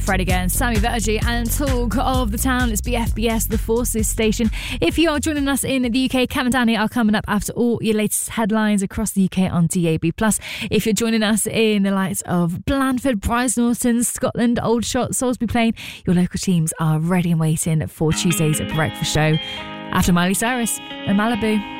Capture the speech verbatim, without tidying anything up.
Fred again, Sammy Vergy, and Talk of the Town. It's B F B S, the Forces station. If you are joining us in the U K, Cam and Danny are coming up after all your latest headlines across the U K on D A B plus. If you're joining us in the likes of Blandford, Brize Norton, Scotland, Old Shot, Salisbury Plain, your local teams are ready and waiting for Tuesday's breakfast show after Miley Cyrus and Malibu.